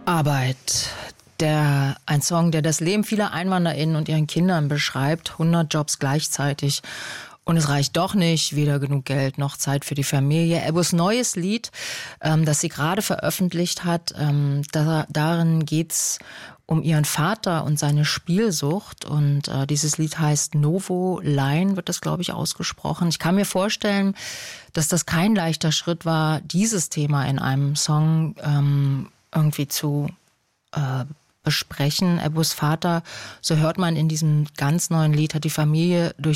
Arbeit. Ein Song, der das Leben vieler EinwanderInnen und ihren Kindern beschreibt. 100 Jobs gleichzeitig. Und es reicht doch nicht, weder genug Geld noch Zeit für die Familie. Ebbos neues Lied, das sie gerade veröffentlicht hat, darin geht's um ihren Vater und seine Spielsucht. Und dieses Lied heißt Novo Line, wird das, glaube ich, ausgesprochen. Ich kann mir vorstellen, dass das kein leichter Schritt war, dieses Thema in einem Song irgendwie zu besprechen. Ebbos Vater, so hört man in diesem ganz neuen Lied, hat die Familie durch